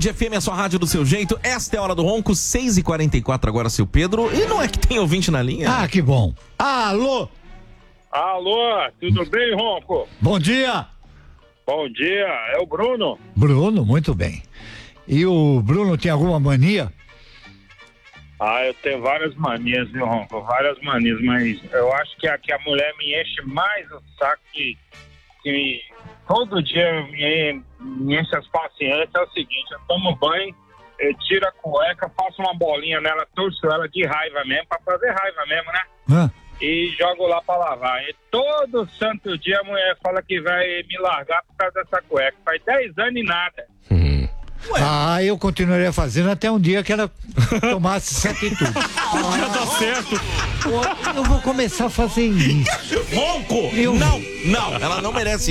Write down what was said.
FM, a sua rádio do seu jeito. Esta é a Hora do Ronco, 6h44 agora, seu Pedro. E não é que tem ouvinte na linha? Ah, que bom. Alô? Alô, tudo bem, Ronco? Bom dia. Bom dia, é o Bruno. Bruno, muito bem. E o Bruno tem alguma mania? Eu tenho várias manias, viu, Ronco? Várias manias, mas eu acho que a mulher me enche mais o saco que todo dia me enche as paciências. É o seguinte, eu tomo banho, eu tiro a cueca, faço uma bolinha nela, torço ela de raiva mesmo, pra fazer raiva mesmo, né? E jogo lá pra lavar. E todo santo dia a mulher fala que vai me largar por causa dessa cueca. Faz 10 anos e nada. Eu continuaria fazendo até um dia que ela tomasse essa atitude. Já tá certo. Eu vou começar a fazer isso. Ronco! Não, ela não merece